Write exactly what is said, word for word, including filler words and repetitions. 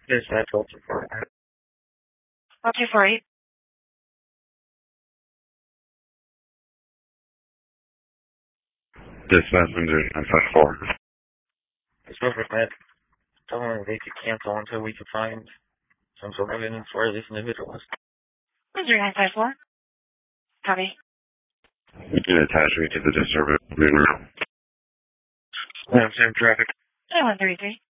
Dispatch twelve two four eight. twelve two four eight. Dispatch nine five four. Dispatch with Med. Tell them they could cancel until we could find some sort of evidence where this individual is. nine five four. Copy. You can attach me to the disturbance. Yeah, same traffic. nine one three three.